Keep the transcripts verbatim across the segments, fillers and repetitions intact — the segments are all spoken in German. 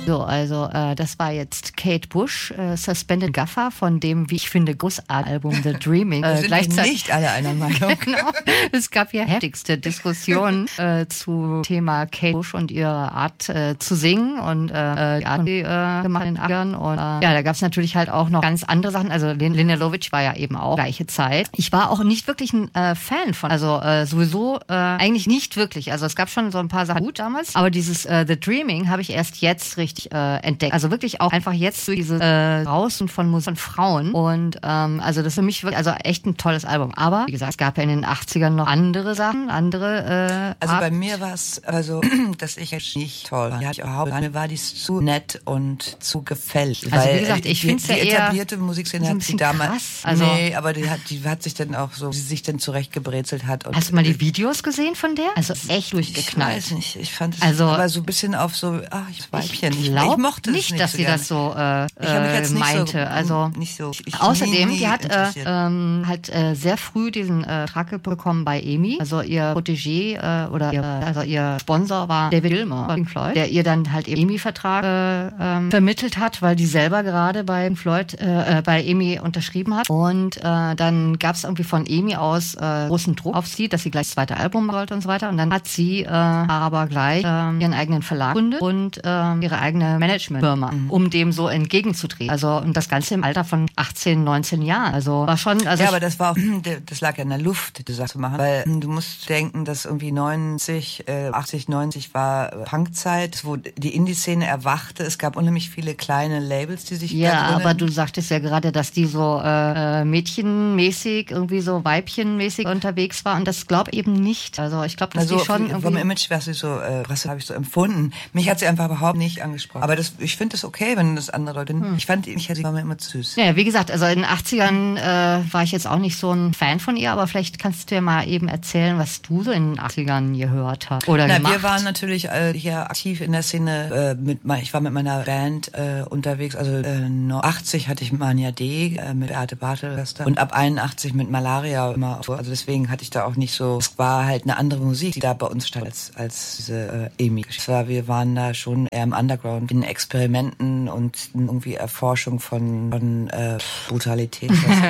So, also äh, das war jetzt Kate Bush, äh, Suspended Gaffer von dem, wie ich finde, Großalbum The Dreaming. Äh, sind gleichzeitig nicht alle einer Meinung. Genau. Es gab ja heftigste Diskussionen äh, zu Thema Kate Bush und ihre Art äh, zu singen und äh, die Art, die äh, gemacht in den achtzigern. Und äh, ja, da gab es natürlich halt auch noch ganz andere Sachen. Also Linda Lovitch war ja eben auch gleiche Zeit. Ich war auch nicht wirklich ein äh, Fan von, also äh, sowieso äh, eigentlich nicht wirklich. Also es gab schon so ein paar Sachen gut damals, aber dieses äh, The Dreaming habe ich erst jetzt richtig Äh, entdeckt. Also wirklich auch einfach jetzt durch diese äh, Draußen von Musik von Frauen. Und ähm, also das ist für mich wirklich, also echt ein tolles Album. Aber wie gesagt, es gab ja in den achtzigern noch andere Sachen, andere äh, Also Art. bei mir war es, also, dass ich jetzt nicht toll war. Ja, ich überhaupt, mir war die zu nett und zu gefällig. Also weil, wie gesagt, ich die, finde es ja die eher etablierte Musikszene so ein hat sie bisschen damals. krass. Also, nee, aber die hat, die hat sich dann auch so, wie sie sich dann zurechtgebrezelt hat. Und hast du mal die Videos gesehen von der? Also echt durchgeknallt. Ich weiß nicht, ich fand es also, aber so ein bisschen auf so, ach, ich Weibchen. Ich, ich, ich mochte nicht, es nicht dass so sie gerne. das so äh, ich mich jetzt nicht meinte. So, also nicht so. Ich, außerdem, nie, nie die hat äh, ähm, halt äh, sehr früh diesen äh, Vertrag bekommen bei E M I. Also ihr Protégé äh, oder ihr, also ihr Sponsor war David Gilmour, Pink Floyd, der ihr dann halt E M I-Vertrag äh, ähm, vermittelt hat, weil die selber gerade bei Pink Floyd äh, bei E M I unterschrieben hat. Und äh, dann gab es irgendwie von E M I aus äh, großen Druck auf sie, dass sie gleich das zweite Album wollte und so weiter. Und dann hat sie äh, aber gleich äh, ihren eigenen Verlag gegründet und äh, ihre eigene Managementfirma, mhm. um dem so entgegenzutreten. Also und das Ganze im Alter von achtzehn, neunzehn Jahren. Also war schon. Also ja, aber das war auch, das lag ja in der Luft, das zu machen, weil du musst denken, dass irgendwie neunzig, achtzig, neunzig war Punkzeit, wo die Indie-Szene erwachte. Es gab unheimlich viele kleine Labels, die sich ja, da aber du sagtest ja gerade, dass die so äh, mädchenmäßig, irgendwie so weibchenmäßig unterwegs war und das glaube ich eben nicht. Also ich glaube, dass also die schon vom, vom Image, was ich so, äh, was habe ich so empfunden. Mich hat sie einfach überhaupt nicht angesprochen. Aber das, ich finde es okay, wenn das andere Leute. Hm. Ich fand, ich, sie war mir immer zu süß. Ja, wie gesagt, also in den achtzigern äh, war ich jetzt auch nicht so ein Fan von ihr, aber vielleicht kannst du ja mal eben erzählen, was du so in den achtzigern gehört hast oder Na, gemacht. Wir waren natürlich äh, hier aktiv in der Szene. Äh, mit, ich war mit meiner Band äh, unterwegs. Also äh, achtzig hatte ich Mania D äh, mit Beate Bartel und ab einundachtzig mit Malaria immer. Also deswegen hatte ich da auch nicht so. Es war halt eine andere Musik, die da bei uns stand als als diese äh, E M I. Es war, wir waren da schon eher im Underground in Experimenten und irgendwie Erforschung von, von äh, Brutalität.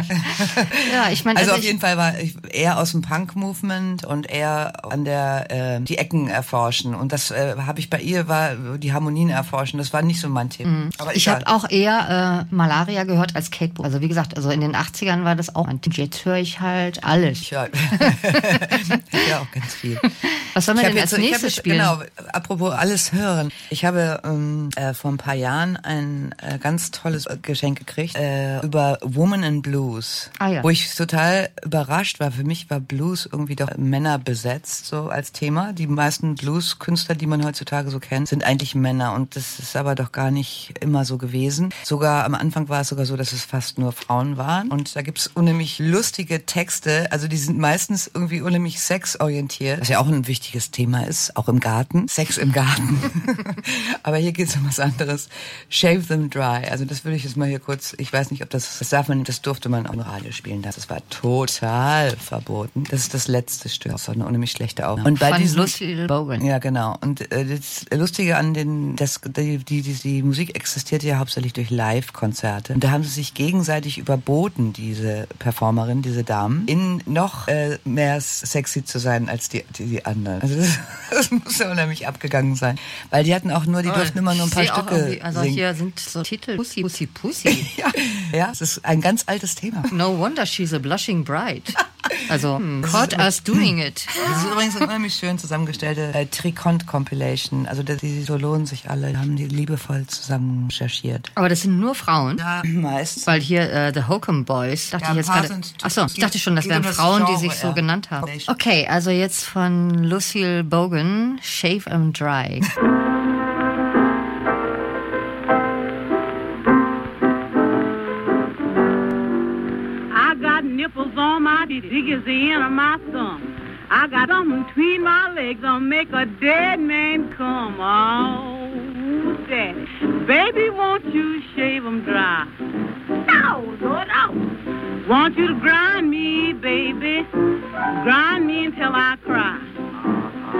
Ja, ich meine, also, also auf jeden Fall war ich eher aus dem Punk-Movement und eher an der äh, die Ecken erforschen und das äh, habe ich bei ihr war die Harmonien erforschen. Das war nicht so mein Thema. Mhm. Aber ich habe auch eher äh, Malaria gehört als Kate Bush. Also wie gesagt, also in den achtzigern war das auch. Und jetzt höre ich halt alles. Ich höre ja auch ganz viel. Was sollen wir denn als jetzt, nächstes jetzt, spielen? Genau, apropos alles hören. Ich habe ähm, äh, vor ein paar Jahren ein äh, ganz tolles Geschenk gekriegt äh, über Woman in Blues, ah, ja. wo ich total überrascht war. Für mich war Blues irgendwie doch Männer besetzt, so als Thema. Die meisten Blues-Künstler, die man heutzutage so kennt, sind eigentlich Männer und das ist aber doch gar nicht immer so gewesen. Sogar am Anfang war es sogar so, dass es fast nur Frauen waren und da gibt's unheimlich lustige Texte, also die sind meistens irgendwie unheimlich sexorientiert, was ja auch ein wichtiges Thema ist, auch im Garten, Sex im Garten. Aber hier geht's um was anderes. Shave them dry, also das würde ich jetzt mal hier kurz, ich weiß nicht, ob das, das darf man, das durfte man auch im Radio spielen, das war total verboten. Das ist das letzte Stück, das ist eine unheimlich schlechte Aufnahme. Und bei Von diesen, Lucille Bogan. Ja, genau. Und äh, das Lustige an den, das, die, die, die, die Musik existiert ja hauptsächlich durch Live-Konzerte. Und da haben sie sich gegenseitig überboten, diese Performerin, diese Damen, in noch äh, mehr sexy zu sein als die, die, die anderen. Also das, das muss ja unheimlich abgegangen sein. Weil die hatten auch nur, die oh, durften immer nur ein paar Stücke Also singen. hier sind so Titel Pussy, Pussy, Pussy. ja, ja, es ist ein ganz altes Thema. No wonder she's a blushing bride. Also, hm, caught us doing it. Das ist übrigens eine unheimlich schön zusammengestellte äh, Tricont-Compilation. Also die, die so lohnen sich alle, haben die liebevoll zusammen recherchiert. Aber das sind nur Frauen? Ja, meist. Weil hier äh, The Hokum Boys, dachte ja, ich jetzt gerade. Achso, ich dachte schon, das wären Frauen, die sich so genannt haben. Okay, also jetzt von Lucille Bogan, Shave 'em Dry. Nipples on my diggies in on my thumb. I got them between my legs on make a dead man come. Oh, daddy, baby, won't you shave 'em dry? No, no, no. Want you to grind me, baby, grind me until I cry.